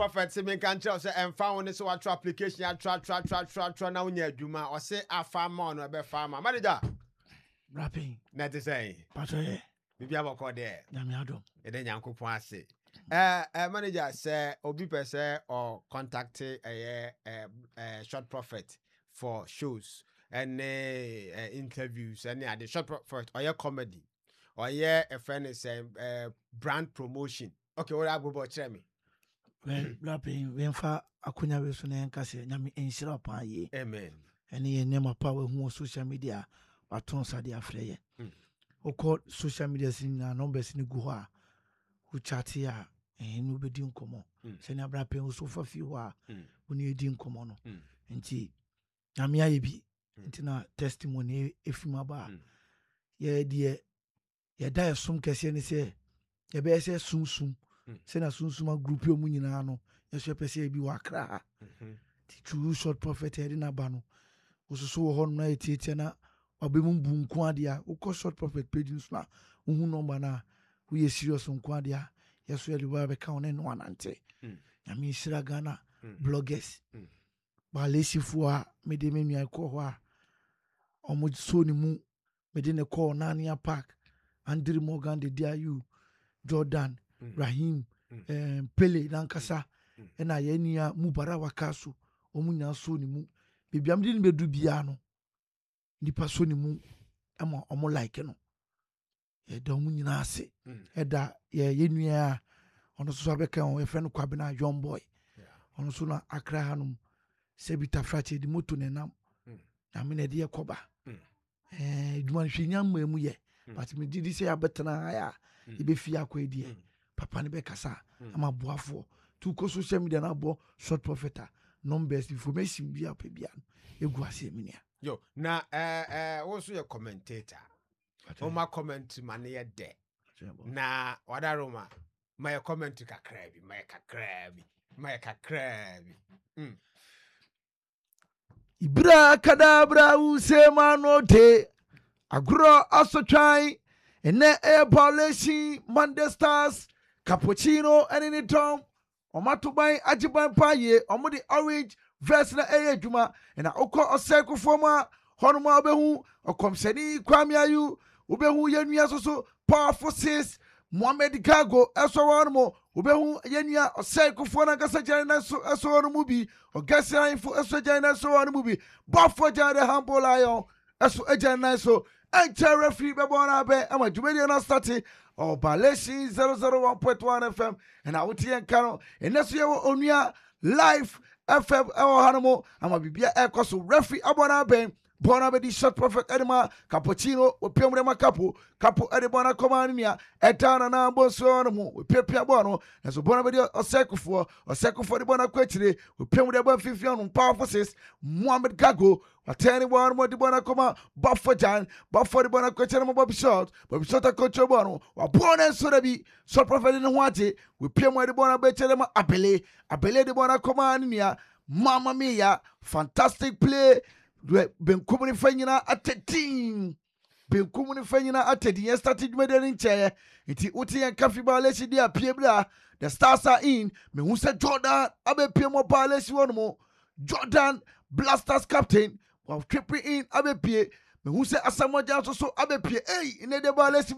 Prophet say me can tell say and found so what application I try now near Juma or say a farmer or be farmer. Manager rapping. Not to say. Patroye. Maybe I will call there. Nyamiado. And then Yanko say. Manager say obi say or contact a short prophet for shows and interviews and the short prophet or your comedy or a friend is brand promotion. Okay, what I go about me. Well, rapping, when fa akunya we so na nkase nyame enhyira pa ye. Amen. Ene ye nema pa we hu social media waton sade afre ye. Oko social media sin na numbers ni gu ho a hu chat ya enu bedi nkomo. Se na rapping so fa fi ho a uni edi nkomo no. Nti nyame aye bi. Nti na testimony efima ba. Ye die ye da esum kese ni se ye be se sum Sena sunsuma group yo mu nyina no yeso pese bi wakra ti true short prophet eri na ba no osusu wo ho na etietie na obemu bunku ade a ukọ short prophet page nso na uhu number na wo ye serious nku ade a yeso eri ba be ka one no anante na mi shira Ghana bloggers ba lesifo a me de me nua ko ho a omo so ni mu me de ne call Nania Park Andrew Morgan de Diayu Jordan Rahim Pele nankasa ena ye nia Mubara Wakaso omunya so ni mu bibia mde ni bedu bia no nipa so ni mu ama omo like no ye da omunyina ase eda ye nua ono so abeka on e friend Kwabena young boy ono so na Accra hanum sebita frache di moto nenam na me na de yekoba eduma hwenya mamu ye but me didi say abetena ya ibe fi akwa die papa ne be kasa ama boafo tu ko social media na bo short prophet numbers information bia pa bia egu ase minia yo na also your commentator o ma comment man ye de na wada roma my comment kakrabi my kakrabi ibra kadabra usema no te agro asotwan ene policy Monday Stars cappuccino any tom omatuban ajiban paye omudi orange verse na adwuma na okọ oseko forma honoma obehu okomseni Kwame Ayu obehu yenua soso powerful sis Mohamed Gago eso wonmo obehu yenua oseko fo na gasa jana so eso wonmu bi ogasa info eso jana so wonmu bi bafo jana humble lion eso ejana so enter referee be bona be ama dwumedi na start or Baleshi 001.1 FM and I would hear Caro and that's your onua live FM Hanamo ama bibia ekoso referee abona ben bona be di short prophet edema cappuccino o piamrema capo edebona komania etana na bonso no mo pepia bono na so bona be di osekufo de bona kwachire o piamre ba fifia no powerful sis Mohamed Gago atani one more di bona koma bafo de bona kwachire mo Bobby Short a bono wa bona so da bi short prophet no hoate we piamre de bona be chere ma abele de bona komania mama mia fantastic play benkum ni fanyina atetin benkum ni fanyina atedi ye started medeni nche nti uti yan kafi Baleshi dia pie bra the Stars are in me hu se Jordan abe pie mo Baleshi wonmo Jordan Blasters captain wa triple in abe pie me hu se Asamoah so abe pie ine de Baleshi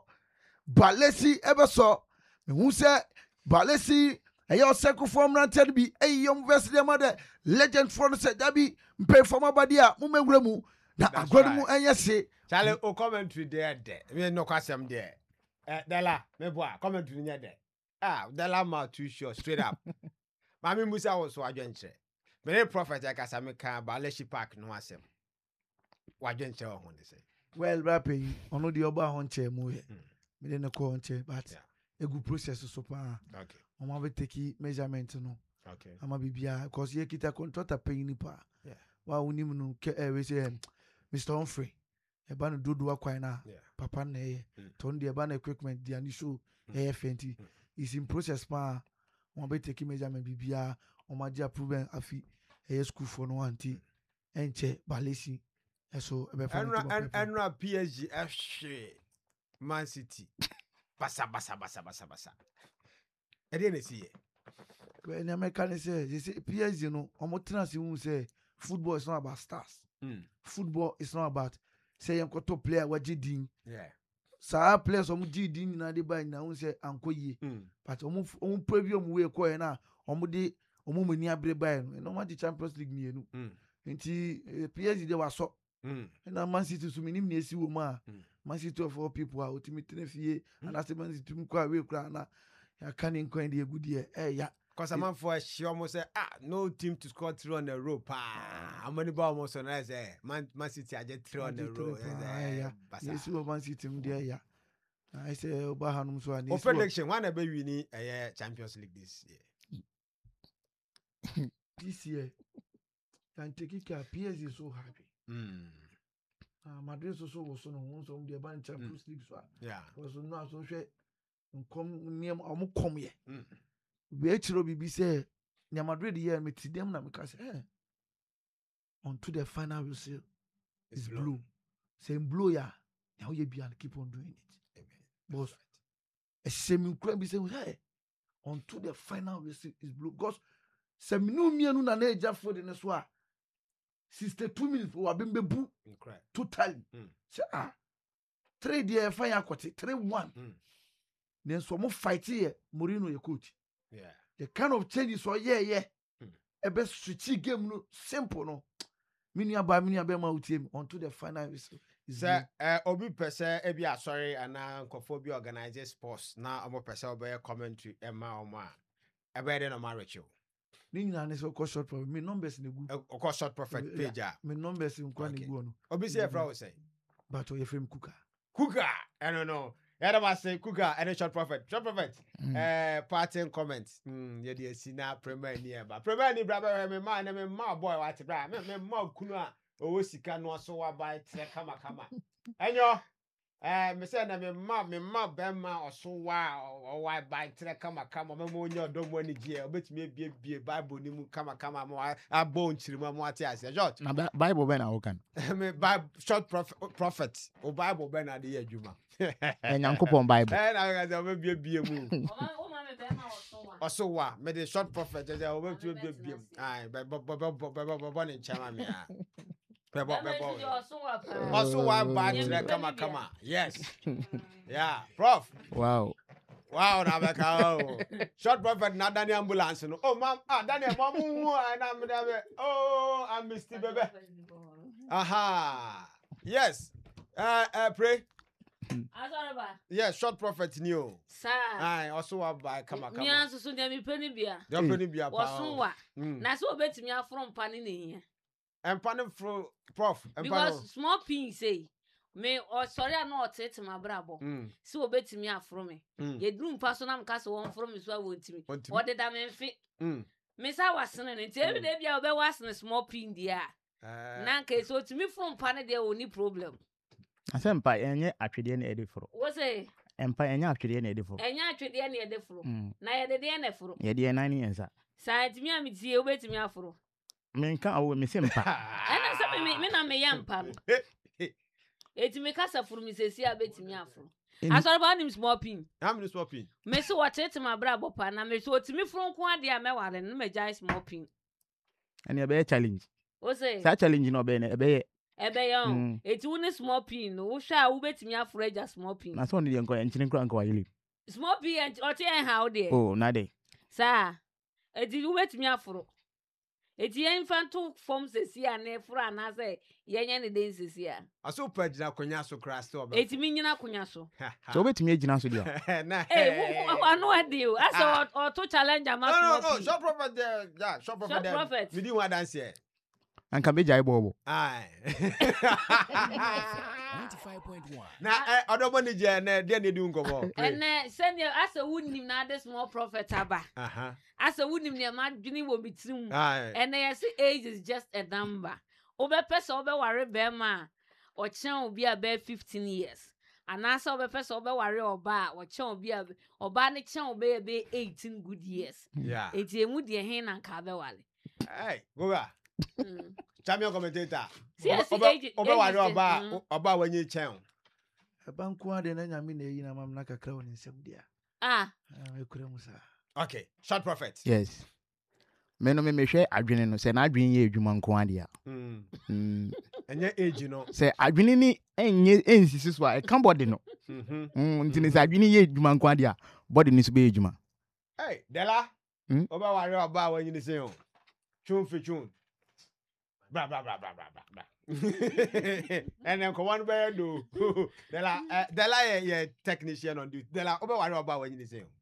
ebe so me hu se Baleshi ayo seko form ranted bi yom verse de mother legend for say dabi mpe form abadi a mu mewura mu na agwadu mu enye se chale o commentary there me no kwasem there dala me boa commentary nya there dala ma too sure straight up mami musa was so adwenche me prophet akasa me kan Baleshi Park no asem wadwenche ho ne say well rapping ono di oba ho nche mu ye me de ne ko nche but egu process so pa okay Mama be take measurement no. Okay. Ama bibia cause ye kita contractor pay ni pa. Yeah. Wa unim no we say Mr. Humphrey. E ba no dodo akwan na papa na e. Ton de ba na equipment dia ni show e fenti. Is in process pa. Mama be take measurement bibia o ma dia proven afi e school for no anti. Enche Baleshi. So e be fa Enra PSG FC Man City. Basa. Ede na si ye. when American say PSG no omotenase hu say football is not about stars. Football is not about say you top player waji din. Yeah. Sa players omo ji din na de ba na hu say anko yi. But omo preview omo we ko na omo de omo mani abre ba no. No ma the Champions League ni enu. Nti PSG de waso. Na Man City so minim na esi wo ma. Man City of all people are ultimately fie and as Man City mu kwa we kra na ya kan in coin de good year. Yeah. Because a man for she almost say, no team to score 3 on the row. How many ball almost on us? Man City, I just 3 on the row. Yeah. Yes, Man City, there, yeah. I say, Obahanum so and prediction, one of we need a Champions League this year. This year, and take it care. PS is so happy. Madrid also was on some the band Champions League. Yeah. Was not so share. Come near come here. We actually be say near Madrid here me see them na me say on to the final whistle is blue. Same blue ya. Now you be and keep on doing it. Amen. But a same crime be say hey on to the final whistle is blue. Because some new me no na na eja for the next one. 62 minutes we been bebu totally. Say 3 there fire kwati 3-1. Then some fight here Mourinho your coach. Yeah. The kind of changes so yeah. A best switchy game no simple no. Minia ba ma utim onto the final whistle. Sir, obi pese e bia sorry ana nkofo bi organize sports na omo pese obey commentary ema oma. E be dey no marriage o. Ni nyina ne so call short prophet. Me numbers ne gu. Call short prophet page a. Me numbers nkwa ne gu no. Obi say e fra say. But o ye frame Kuka. I don't know. Yeah, I say Kuka and a short prophet. Short prophet. Parting comments. Yeah, the Sina Premier near, but Premier ni brother, me man, me ma boy, what bra, me ma kuna, o sika no so by kama. And yo, me say na me ma bema or so or why by kama, me mo nyo don't want to hear, but me be Bible ni mu kama mo a bone chirima mo ati ase. George. Na Bible ben a can. Me Bible short prophet o Bible ben na dey adwuma. Nyankopon Bible. Na ga say bie mu. O ma me bema also wa me the short prophet je o be to bie. Ai bo ne chama me a. Also wa ba kama. Yes. Yeah, prof. Wow, na be ka o. Short prophet na Daniel ambulance no. Oh ma'am, Daniel mom na me da. Oh, I missed it baby. Aha. Yes. Pray. Yes, short prophet new. Sir. Aye, also by kama. Me anso so dem penny bia. Dem penny bia pa. Woso wa. Na so obetimi afro mpane ne hia. Empane fro prof. Because small pin say me or sorry I no tete my brabo. So obetimi afro me. Ye drum pa so na mka so won fro me so wontimi. What did I mean fit? Me sa wasene ne every day bia obe wasene small pin dia. Na nka so timi fro mpane dia oni problem. Asempa enye atwede na edeforo. Wo say empa enye atwede na edeforo. Enye atwede na edeforo. Na ye de na eforo. Ye de na ni ensa. Sa timi amitie obetimi aforo. Me nka awo me sempa. Ana se me na me yampa no. Etimi kasa furu mi sesi abetimi aforo. Asori ba nim small pin. How many small pin? Me so watete ma bra bopa na me so otimi furu nko ade a me ware no me jai small pin. Ani e be challenge. O say sa challenge no be na e be yon. Eti woni small pin no wo hwa wo betimi aforo aja small pin. Na so ne de nko enchine nkra nko wayele. Small pin o te en how there. Oh, na de. Sa eti wo betimi aforo. Eti infanto form sesi ane fura na say yenye ne den sesi a. Aso pagina konya so crash to. Eti mi nyina konya so. So betimi agina so dia. Na. Anu ade o. Asa o to challenge am No, shop prophet there. Yeah, shop prophet there. Shop prophet. We didn't want dance here. Anka be jai bobo. Aye. 95.1. Na odomoni je na de ne di nkomo. Ene send asa wunim na this small prophet aba. Asa wunim ne ma dwini wo bitirim. Ene yes age is just a number. Obe pesa obe ware be ma o chen obi a be 15 years. Anasa obe pesa obe ware oba o chen obi a oba ne chen obe be 18 good years. Yeah. Eti emu de hen na ka be wale. Hey, go ba. Champion commentator. Obe ware oba wanyi chen. Banku ade na nyame na yi na mam na kakra woni nsem dia. Ah. Ekure musa. Okay, short prophet. Yes. me no me hwe adwene no se na adwene ye adwuma nko ade a enye age no se adwene ni enye ensisi so a e kan body no ntini se adwene ye adwuma nko ade a body ni so be adwuma hey Dela oba ware oba wanyi ni se o chun fi chun bra bra bra bra bra bra and then come on be do Dela ye technician on duty Dela oba ware oba wanyi ni se o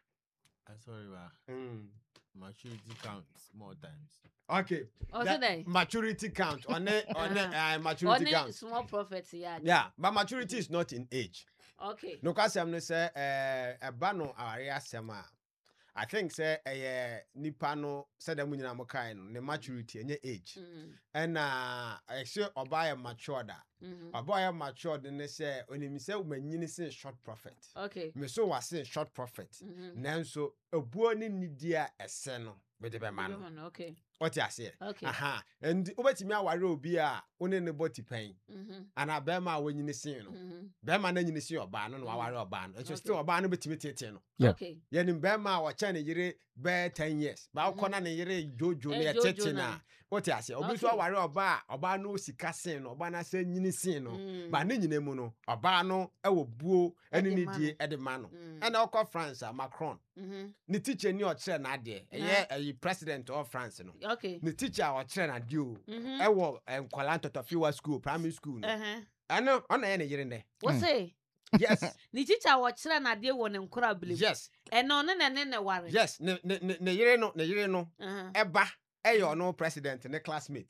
sorry ba maturity counts more times. Okay. Also maturity count on maturity count. Small prophets, yeah. Yeah, but maturity is not in age. Okay. No, cause I'm say a bano area sema. I think say nipano said the munyina mokaino ne maturity and age. And I say obaya matured. Obaya matured and say when him say when say short prophet. Okay. Me so was saying short prophet. Nanso a buoni nidia eseno with the man. Okay. What you say? Okay. Aha. And obetimi aware obi a one ne body pain. And a bema when you see no. Bema na you see oba no aware oba no. So still oba no betimi tete no. Okay. Ye ni bema wa cha ne yire be 10 years. Ba ukona ne yire jojo ne tete na. What you say? Obi so aware oba no sika sin no. Oba na say nyini sin no. Ba ne nyina mu no. Oba no e wo buo ene ni die e de ma no. And okọ France Macron. Ni teacher ni o kire na ade. Eye president of France no. Okay. The teacher or train at you. I will Kwalanto to Fiwa school, primary school. I know on any year in there. What say? Yes. The teacher watch train at the one in Kurabli. Yes. And no, no, worry. Yes. Ne no. Eba. Ayo no president and a classmate.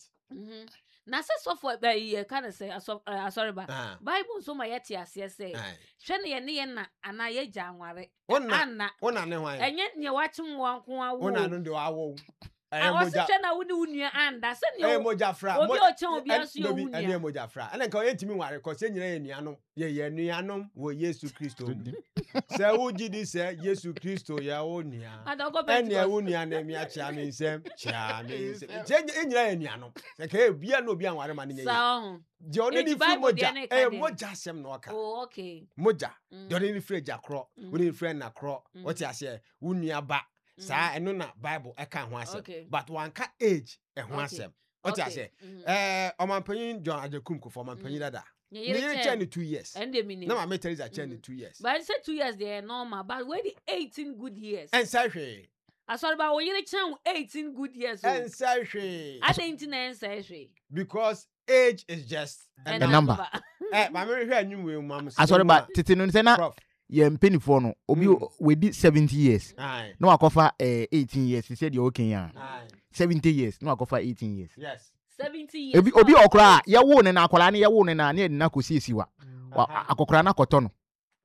Na se software ba yi kind of say sorry ba Bible so my yeti ase say hwe ne ye ne na ana ye janware ona ne hwan enye ne wachim wanko awo ona no de awo I was saying na wuni unua anda se ne moja fra obi o chen obi aso yo unua ene moja fra ana nka yentimi ware ko se nyina ye nuanom ye nuanom wo Yesu Kristo se uji di se Yesu Kristo ya onua ene unua na mi achia mi nsem chia mi nsem je nyina ye nuanom se ka bia na obi anware ma ne ye je oni ni fi moja moja sem no aka oh okay moja je oni ni free jakro oni free na kro what ya say unua ba sa eno na Bible eka ho asem but one ka age e ho asem what you say omampanyin John Adekum ko for omampanyin dada you change 2 years and the meaning na ma me tell you change 2 years but I said 2 years they are normal but where the 18 good years and say hwe asori ba wo yire chan 18 good years and say hwe I think na say hwe because age is just a number ma me hwe anwum mam asori ba tete no se na ye mpenifor no obi we di 70 years no akofa 18 years he said you okay ya 70 years no akofa 18 years yes 70 years obi okra ye wo ne na akola ne ye wo ne na ne na kosiesiwa akokra na koto no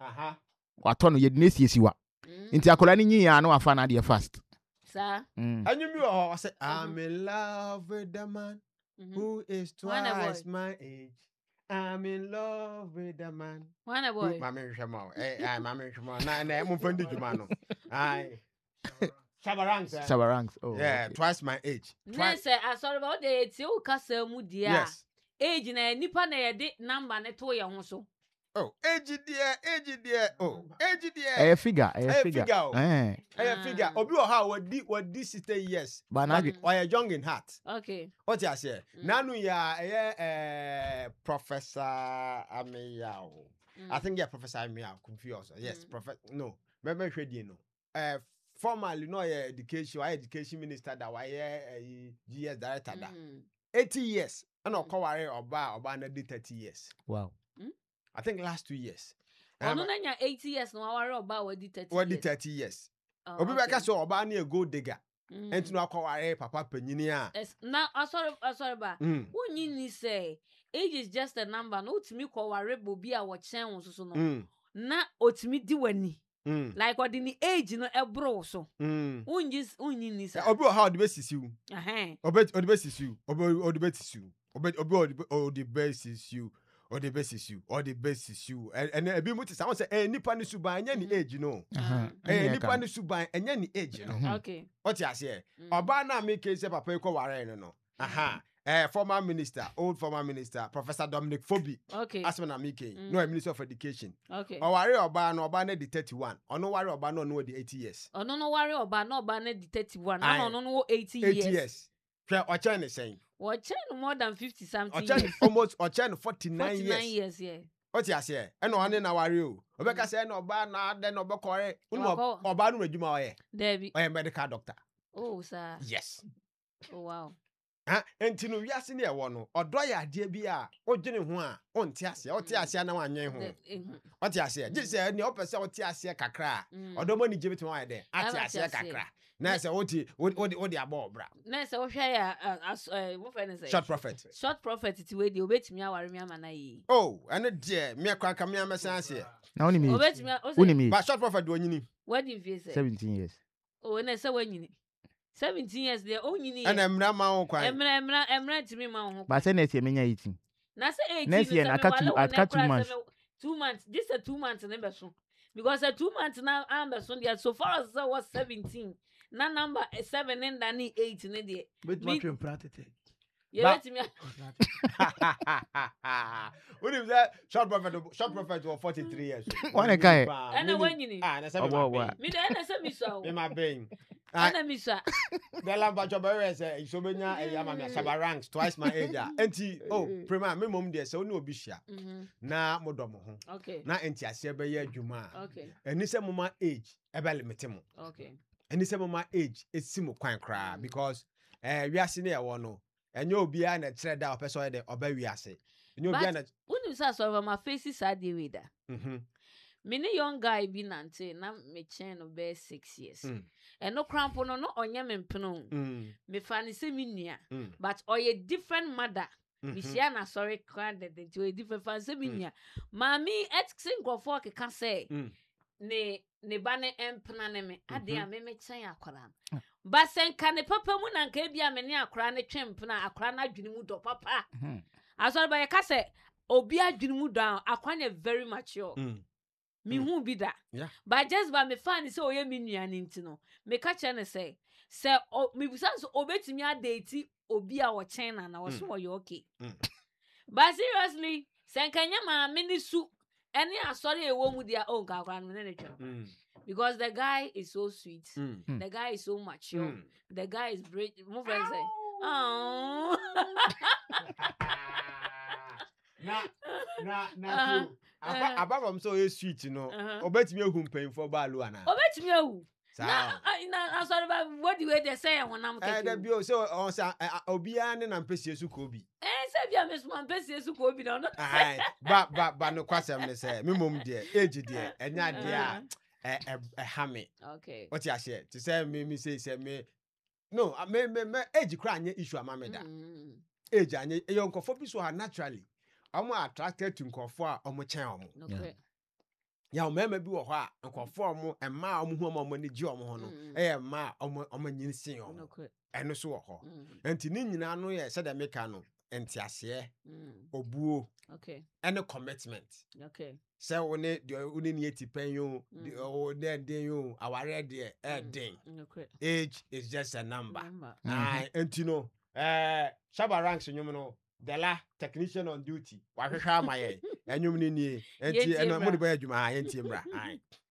wato no ye di nesiesiwa nti akola ne nyi ya no afa na de fast sir anwumi o say I'm in love with the man who is twice my age. I'm in love with the man. One boy. Mama Shamo. Mama Shamo. Na mo fendi juma no. Ai. Sabarangs. Oh. Yeah, okay. Twice my age. Yes, I sorry about the eti o kasa mu dia. Yes. Age na nipa na ye de number ne to ye ho so. Oh, age there. Oh, age there. A figure. A figure. Obi o ha wadi 60 years. But or young in heart. Okay. What you say? Nanu ya Professor Ameyao. I think Professor Ameyao confused. Yes, no. Remember hwedi no. Formally no education minister that GS director that. 80 years. And okoware oba na 30 years. Wow. I think last 2 years. No, 80 years no aware about what did 30 years. What did 30 years? Obi beka so oba na a gold digger. Enti no akware papa panyini a. Yes. Now sorry ba. Wonyi ni say age is just a number. No timi kware bobi a wo chen wo so no. Na otimi di wani. Like what in the age no ebro so. Wonyi ni say. Obi how the best is you. Obi the best is you. Obi the best is you. Obi the best is you. Or the best is you. And ebi muti someone say nipa ni suban anya ni age no. Nipa ni suban anya ni age no. Okay. What you say? Oba na make say papa ko ware no. former minister, old former minister, Professor Dominic Fobi. Okay. Asmana Mike, no Minister of Education. Okay. Owari Oba no Oba ne di 31. Ono wari Oba no di 80 years. Ono no worry Oba no Oba ne di 31. No 80 80 years. years. Hwɛ ɔkyɛn ne sɛn. Ɔkyɛn more than 50 something Ɔkyɛn years. almost ɔkyɛn 49 49 years. years, yeah. Ɔte aseɛ. Ɛna ɔne na wari o. Obeka sɛ na Oba na de na ɔbɛkɔre. Oba no adwuma ɔyɛ. Debbie. Ɔyɛ medical doctor. Oh, sir. Yes. Oh, wow. Enti no wiase ne ɛwɔ no ɔdɔ yɛ adeɛ bi a ɔdwene ho a ɔnte aseɛ ɔte aseɛ na wanwen ho ɔte aseɛ gye sɛ ne ɔpɛ sɛ ɔte aseɛ kakra a ɔdɔ mo ni gye bituma ayɛ dɛ ate aseɛ kakra na sɛ ɔde abɔ ɔbra na sɛ wohwɛ ya wo fɛ ne sɛ short prophet ti we de obetumi aware mi ama na yi oh ɛne deɛ me kwanka me amɛsan aseɛ na woni mi obetumi ba short prophet do onyini wedding fee sɛ 17 years oh na sɛ wanyini 17 years there onyini ɛna emra ma ho kwan emra timi ma ho ba sɛ next year menya 18 na sɛ 18 next year na aka 2 months 2 months this is 2 months ne beso because 2 months now am beso there so far as I was 17 na number 7 and then 8 ne there but my dream practice you let me what is that short prophet for 43 years one guy and when you need na sɛ me dey na sɛ me so me ma ben ana mi so the lamba job say so benya ama me saba ranks twice my age enti oh prima me mom dey say oni obi hia na modom ho okay na enti ase be ye adwuma okay eni se moma age e be limit mo okay eni se moma age esi mo kwan kra because wiase na e wo no enye obi a na kire da opeso de oba wiase enye obi a na unu sa so ma face sad dey we da me ne young guy bi nante na me chen no be 6 years and no crampo no onye me mpeno me fa ne se me nua but oye different mother me share na sorry kan de to different fa se me nua mami etsin grofo keka say ne ba ne empena ne me ade a me chen akwara ba sen ka ne papa mu na nka bia me ne akwara ne twempena akwara na adwene mu do papa asori ba ye ka say obi adwene mu do akwara very mature me hu bi da but just by me fan say oye me nuane ntino me ka che ne say me busa so obetimi adate obi a wo chen na wo so wo okay but seriously sen kanya ma me ni su ene asori ewo mu dia o ka kwa no ne twa because the guy is so sweet the guy is so mature the guy is great move and say oh na ababam so e sweet no obetimi ehu mpanyfo ba alu ana obetimi ehu na sorry ba what the way they say honam take da bio so on say obia ne na mpesi esu ko bi say bia me so mpesi esu ko bi na no ba no kwasem ne say me mom de age de enya de a hame okay what you say to say me say me no me age kra anya issue amame da age anya yonkofo bi so ha naturally omo attracted to nkofo a omo chen omo ya omema bi wo ho a nkofo omo ema omo hu omo ni gi omo ho no ma omo nyinsin omo eno so wo ho enti ni nyina no ye se de meka no enti ase obuo okay any commitment okay se woni de woni ni etipen yo o den yo aware de den age is just a number enti no Shaba ranks nyum no Dela technician on duty. Wa hwehwa amaye. Enyum ni nie. Enti eno mo de ba adwuma ha enti mra.